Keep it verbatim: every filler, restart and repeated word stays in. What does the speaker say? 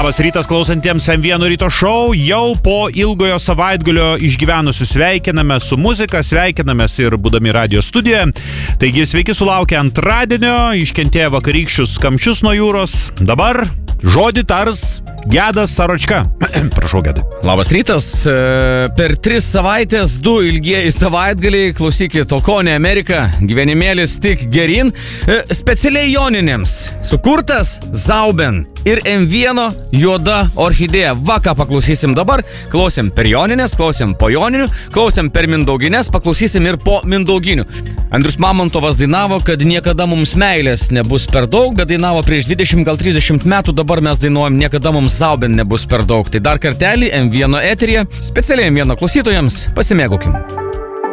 Labas rytas klausantiems M vienas ryto šou. Jau po ilgojo savaitgalio išgyvenusių sveikiname su muzika, sveikinamės ir būdami radio studijoje. Taigi sveiki sulaukę antradienio, iškentėję vakarykščius kamščius nuo jūros. Dabar žodį tars Gedas Saročka. Prašau, Gedai. Labas rytas. Per tris savaitės, du ilgieji savaitgaliai, klausykit, Okonė Amerika, gyvenimėlis tik gerin. Specialiai joninėms sukurtas Zauben ir M vienas juoda orchidėja. Va, ką paklausysim dabar. Klausim per joninės, klausim po joninių, klausim per mindauginės, paklausysim ir po mindauginių. Andrius Mamontovas dainavo, kad niekada mums meilės nebus per daug, bet dainavo prieš dvidešimt, gal trisdešimt metų, dabar mes dainuojam, niekada mums Zauben nebus per daug. Tai dar kartelį M vienas eteryje, specialiai M vienas klausytojams, pasimėgaukim.